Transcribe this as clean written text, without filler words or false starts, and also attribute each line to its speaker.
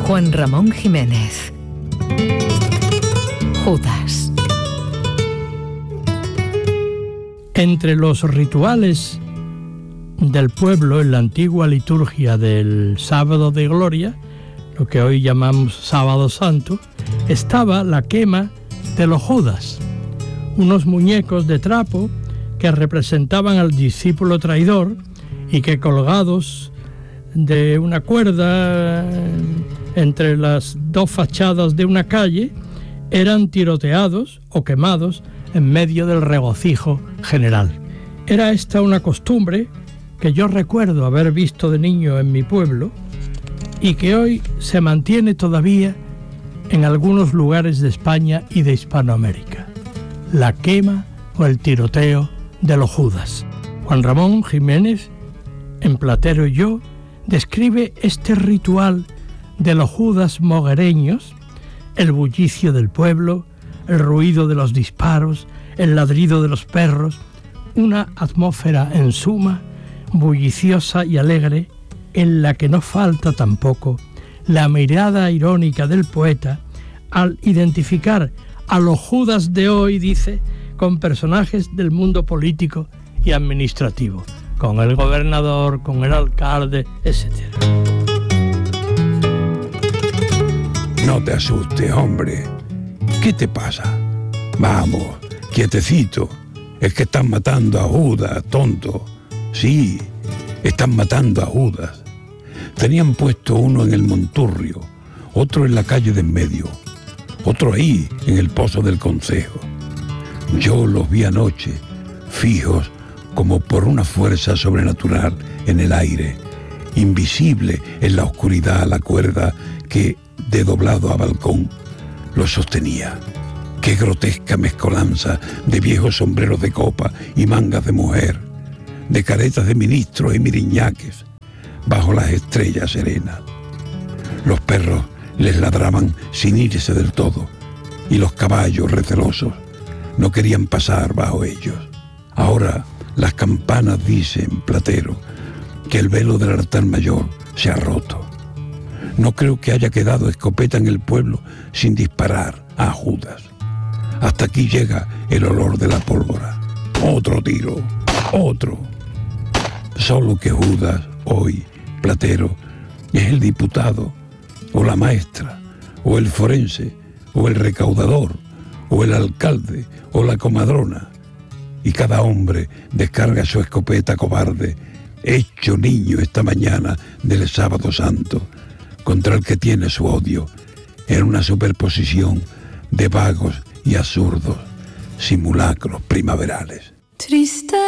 Speaker 1: Juan Ramón Jiménez. Judas.
Speaker 2: Entre los rituales del pueblo en la antigua liturgia del Sábado de Gloria, lo que hoy llamamos Sábado Santo, estaba la quema de los Judas, unos muñecos de trapo que representaban al discípulo traidor y que, colgados de una cuerda entre las dos fachadas de una calle, eran tiroteados o quemados en medio del regocijo general. Era esta una costumbre que yo recuerdo haber visto de niño en mi pueblo y que hoy se mantiene todavía en algunos lugares de España y de Hispanoamérica. La quema o el tiroteo de los Judas. Juan Ramón Jiménez, en Platero y yo, describe este ritual de los Judas moguereños, el bullicio del pueblo, el ruido de los disparos, el ladrido de los perros, una atmósfera en suma bulliciosa y alegre, en la que no falta tampoco la mirada irónica del poeta al identificar a los Judas de hoy, dice, con personajes del mundo político y administrativo, con el gobernador, con el alcalde, etc.
Speaker 3: No te asustes, hombre. ¿Qué te pasa? Vamos, quietecito. Es que están matando a Judas, tonto. Sí, están matando a Judas. Tenían puesto uno en el Monturrio, otro en la calle de en medio, otro ahí, en el pozo del concejo. Yo los vi anoche, fijos como por una fuerza sobrenatural en el aire, invisible en la oscuridad la cuerda que, de doblado a balcón, los sostenía. Qué grotesca mezcolanza de viejos sombreros de copa y mangas de mujer, de caretas de ministros y miriñaques, bajo las estrellas serenas. Los perros les ladraban sin irse del todo, y los caballos recelosos no querían pasar bajo ellos. Ahora las campanas dicen, Platero, que el velo del altar mayor se ha roto. No creo que haya quedado escopeta en el pueblo sin disparar a Judas. Hasta aquí llega el olor de la pólvora. Otro tiro, otro. Solo que Judas hoy, Platero, es el diputado, o la maestra, o el forense, o el recaudador, o el alcalde, o la comadrona. Y cada hombre descarga su escopeta cobarde, hecho niño esta mañana del Sábado Santo, contra el que tiene su odio, en una superposición de vagos y absurdos simulacros primaverales.
Speaker 4: Triste